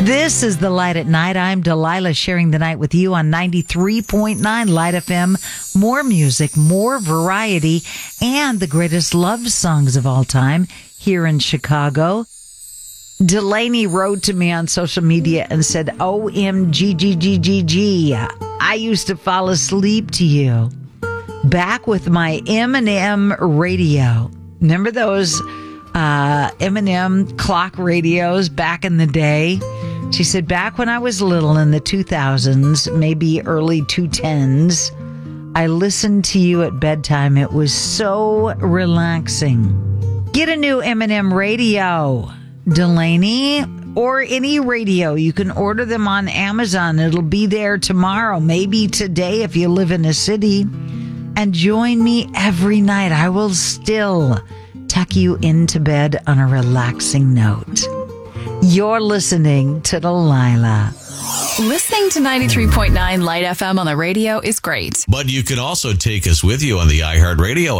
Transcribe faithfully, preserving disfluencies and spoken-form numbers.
This is The Light at Night. I'm Delilah, sharing the night with you on ninety-three point nine Light F M. More music, more variety, and the greatest love songs of all time here in Chicago. Delaney wrote to me on social media and said, O M G G G G G, I used to fall asleep to you. Back with my M and M radio. Remember those uh, M and M clock radios back in the day? She said, back when I was little in the two thousands, maybe early two tens, I listened to you at bedtime. It was so relaxing. Get a new M and M radio, Delaney, or any radio. You can order them on Amazon. It'll be there tomorrow, maybe today if you live in a city. And join me every night. I will still tuck you into bed on a relaxing note. You're listening to Delilah. Listening to ninety-three point nine Light F M on the radio is great. But you can also take us with you on the iHeartRadio